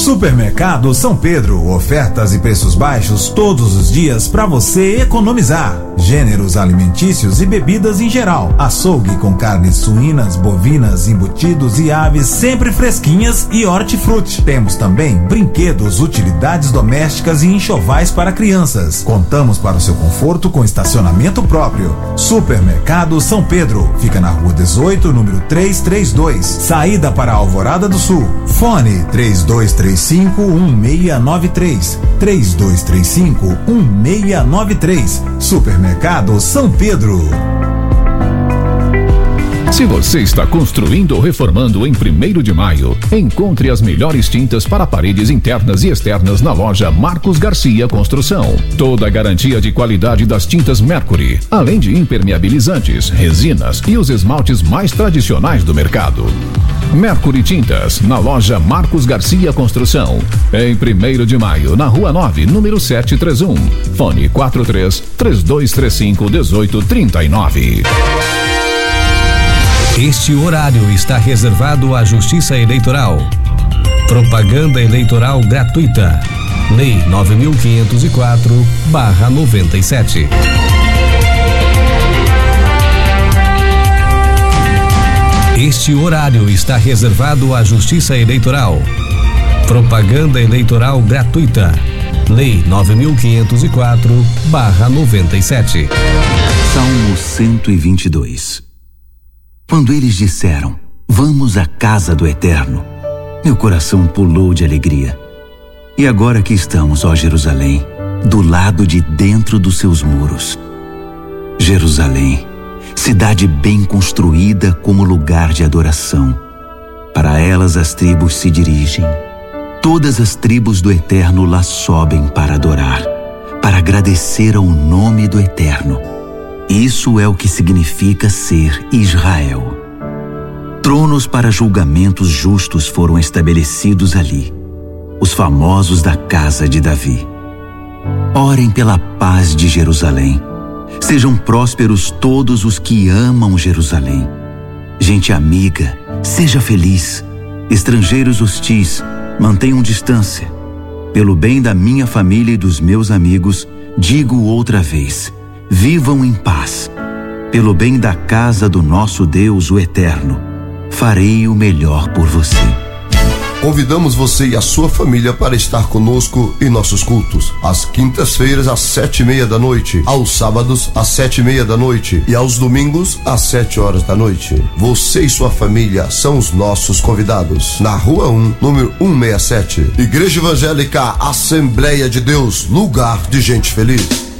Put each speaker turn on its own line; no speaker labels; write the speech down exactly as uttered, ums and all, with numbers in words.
Supermercado São Pedro, ofertas e preços baixos todos os dias para você economizar. Gêneros alimentícios e bebidas em geral. Açougue com carnes suínas, bovinas, embutidos e aves sempre fresquinhas e hortifruti. Temos também brinquedos, utilidades domésticas e enxovais para crianças. Contamos para o seu conforto com estacionamento próprio. Supermercado São Pedro, fica na rua dezoito, número trezentos e trinta e dois, saída para a Alvorada do Sul. Fone três dois três cinco, um seis nove três, três dois três cinco, um seis nove três. Supermercado São Pedro.
Se você está construindo ou reformando em primeiro de maio, encontre as melhores tintas para paredes internas e externas na loja Marcos Garcia Construção. Toda a garantia de qualidade das tintas Mercury, além de impermeabilizantes, resinas e os esmaltes mais tradicionais do mercado. Mercury Tintas, na loja Marcos Garcia Construção, em primeiro de maio, na rua nove, número setecentos e trinta e um. Fone quatro três, três dois três cinco, um oito três nove.
Este horário está reservado à Justiça Eleitoral. Propaganda eleitoral gratuita. Lei nove mil quinhentos e quatro barra noventa e sete. Este horário está reservado à Justiça Eleitoral. Propaganda eleitoral gratuita. Lei nove mil quinhentos e quatro barra noventa e sete.
Salmo cento e vinte e dois. Quando eles disseram, vamos à casa do Eterno, meu coração pulou de alegria. E agora que estamos, ó Jerusalém, do lado de dentro dos seus muros. Jerusalém, cidade bem construída como lugar de adoração. Para elas as tribos se dirigem. Todas as tribos do Eterno lá sobem para adorar, para agradecer ao nome do Eterno. Isso é o que significa ser Israel. Tronos para julgamentos justos foram estabelecidos ali, os famosos da casa de Davi. Orem pela paz de Jerusalém. Sejam prósperos todos os que amam Jerusalém. Gente amiga, seja feliz. Estrangeiros hostis, mantenham distância. Pelo bem da minha família e dos meus amigos, digo outra vez: vivam em paz. Pelo bem da casa do nosso Deus, o Eterno, farei o melhor por você.
Convidamos você e a sua família para estar conosco em nossos cultos. Às quintas-feiras, às sete e meia da noite. Aos sábados, às sete e meia da noite. E aos domingos, às sete horas da noite. Você e sua família são os nossos convidados. Na Rua um, número cento e sessenta e sete. Igreja Evangélica Assembleia de Deus, lugar de gente feliz.